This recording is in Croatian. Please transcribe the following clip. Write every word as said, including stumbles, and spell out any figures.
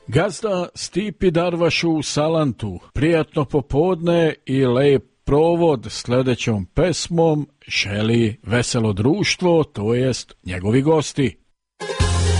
Gazda Stipi Darvašu u Salantu, prijatno popodne i lep provod sljedećom pesmom želi veselo društvo, to jest njegovi gosti.